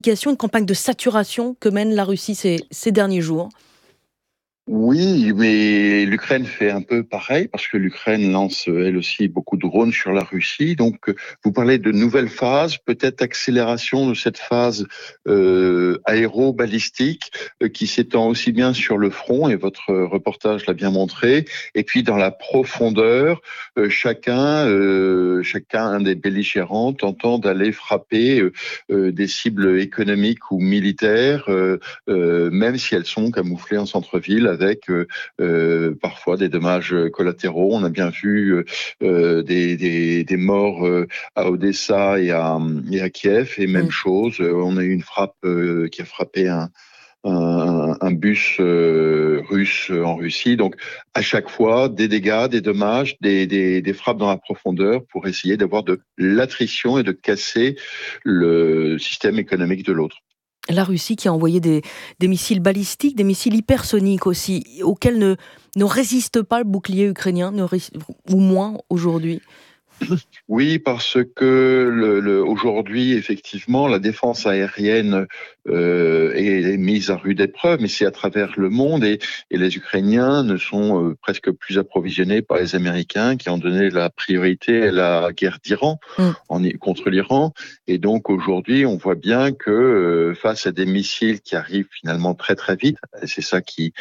une campagne de saturation que mène la Russie ces derniers jours. Oui, mais l'Ukraine fait un peu pareil parce que l'Ukraine lance elle aussi beaucoup de drones sur la Russie. Donc, vous parlez de nouvelles phases, peut-être accélération de cette phase aéro-balistique qui s'étend aussi bien sur le front, et votre reportage l'a bien montré, et puis dans la profondeur, chacun des belligérants tentant d'aller frapper des cibles économiques ou militaires, même si elles sont camouflées en centre-ville, avec parfois des dommages collatéraux. On a bien vu des morts à Odessa et à Kiev, et même chose, on a eu une frappe qui a frappé un bus russe en Russie. Donc, à chaque fois, des dégâts, des dommages, des frappes dans la profondeur pour essayer d'avoir de l'attrition et de casser le système économique de l'autre. La Russie qui a envoyé des missiles balistiques, des missiles hypersoniques aussi, auxquels ne résiste pas le bouclier ukrainien, ou moins aujourd'hui. Oui, parce que aujourd'hui, effectivement, la défense aérienne est mise à rude épreuve, mais c'est à travers le monde, et les Ukrainiens ne sont presque plus approvisionnés par les Américains, qui ont donné la priorité à la guerre d'Iran contre l'Iran. Et donc aujourd'hui, on voit bien que face à des missiles qui arrivent finalement très très vite, c'est ça qui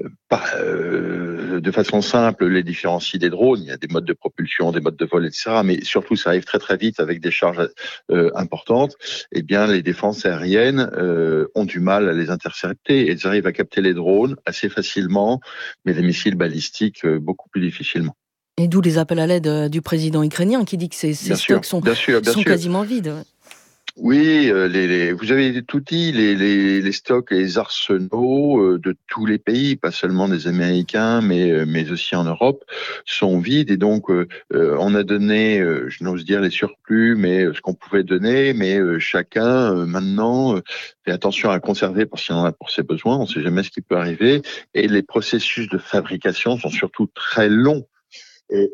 de façon simple les différencie des drones. Il y a des modes de propulsion, des modes de vol, etc. Mais surtout, ça arrive très très vite avec des charges importantes. Eh bien, les défenses aériennes ont du mal à les intercepter. Elles arrivent à capter les drones assez facilement, mais les missiles balistiques beaucoup plus difficilement. Et d'où les appels à l'aide du président ukrainien qui dit que ces stocks sont quasiment vides. Oui, vous avez tout dit, les stocks et les arsenaux de tous les pays, pas seulement des Américains, mais aussi en Europe, sont vides. Et donc, on a donné, je n'ose dire les surplus, mais ce qu'on pouvait donner, mais chacun, maintenant, fait attention à conserver parce qu'il en a pour ses besoins, on ne sait jamais ce qui peut arriver. Et les processus de fabrication sont surtout très longs. Et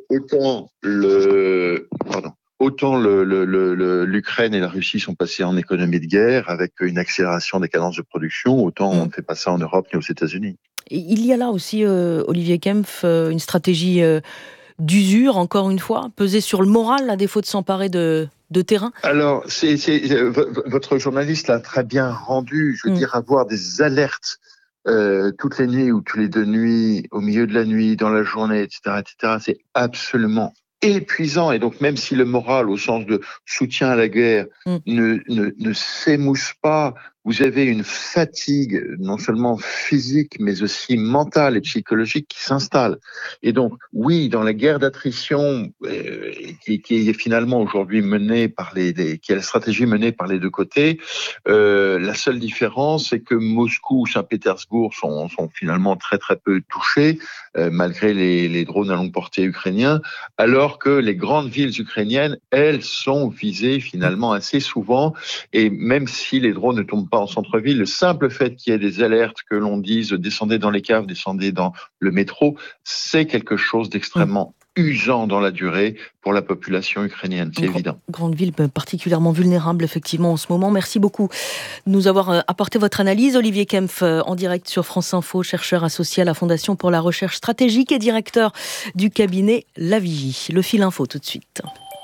Autant l'Ukraine et la Russie sont passés en économie de guerre avec une accélération des cadences de production, autant on ne fait pas ça en Europe ni aux États-Unis. Et il y a là aussi, Olivier Kempf, une stratégie d'usure, encore une fois, peser sur le moral à défaut de s'emparer de terrain. Alors, votre journaliste l'a très bien rendu. Je veux dire, avoir des alertes toutes les nuits ou tous les 2 nuits, au milieu de la nuit, dans la journée, etc., c'est absolument épuisant. Et donc, même si le moral, au sens de soutien à la guerre, ne s'émousse pas, vous avez une fatigue, non seulement physique, mais aussi mentale et psychologique qui s'installe. Et donc, oui, dans la guerre d'attrition, qui est finalement aujourd'hui menée qui est la stratégie menée par les deux côtés, la seule différence, c'est que Moscou ou Saint-Pétersbourg sont finalement très très peu touchés, malgré les drones à longue portée ukrainiens, alors que les grandes villes ukrainiennes, elles, sont visées finalement assez souvent. Et même si les drones ne tombent pas en centre-ville, le simple fait qu'il y ait des alertes, que l'on dise descendez dans les caves, descendez dans le métro, c'est quelque chose d'extrêmement usant dans la durée pour la population ukrainienne, c'est évident. Grande ville particulièrement vulnérable effectivement en ce moment. Merci beaucoup de nous avoir apporté votre analyse. Olivier Kempf, en direct sur France Info, chercheur associé à la Fondation pour la recherche stratégique et directeur du cabinet La Vigie. Le fil info tout de suite.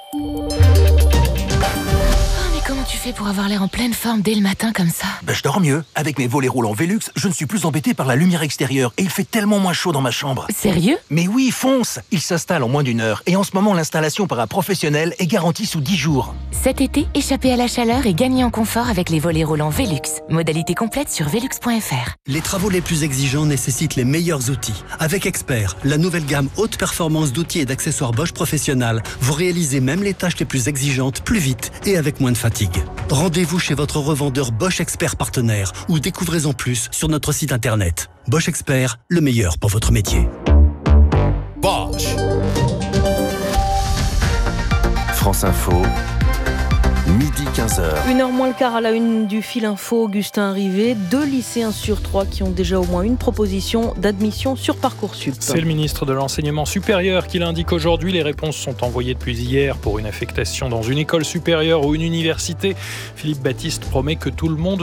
Comment tu fais pour avoir l'air en pleine forme dès le matin comme ça ? Je dors mieux. Avec mes volets roulants Velux, je ne suis plus embêté par la lumière extérieure et il fait tellement moins chaud dans ma chambre. Sérieux ? Mais oui, fonce ! Il s'installe en moins d'1 heure et en ce moment, l'installation par un professionnel est garantie sous 10 jours. Cet été, échappez à la chaleur et gagnez en confort avec les volets roulants Velux. Modalité complète sur velux.fr. Les travaux les plus exigeants nécessitent les meilleurs outils. Avec Expert, la nouvelle gamme haute performance d'outils et d'accessoires Bosch Professionnal, vous réalisez même les tâches les plus exigeantes plus vite et avec moins de fatigue. Rendez-vous chez votre revendeur Bosch Expert partenaire ou découvrez en plus sur notre site internet. Bosch Expert, le meilleur pour votre métier. Bosch. France Info. Midi 15h. 1h moins le quart à la une du fil info, Augustin Rivet. 2 lycéens sur 3 qui ont déjà au moins une proposition d'admission sur Parcoursup. C'est le ministre de l'Enseignement supérieur qui l'indique aujourd'hui. Les réponses sont envoyées depuis hier pour une affectation dans une école supérieure ou une université. Philippe Baptiste promet que tout le monde